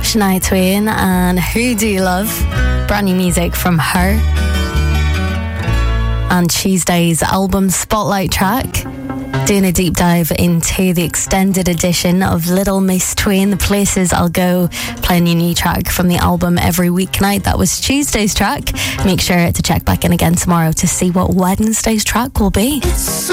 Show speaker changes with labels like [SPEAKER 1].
[SPEAKER 1] Shania Twain and Who Do You Love? Brand new music from her. And Tuesday's album spotlight track. Doing a deep dive into the extended edition of Little Miss Twain, The Places I'll Go, playing a new track from the album every weeknight. That was Tuesday's track. Make sure to check back in again tomorrow to see what Wednesday's track will be.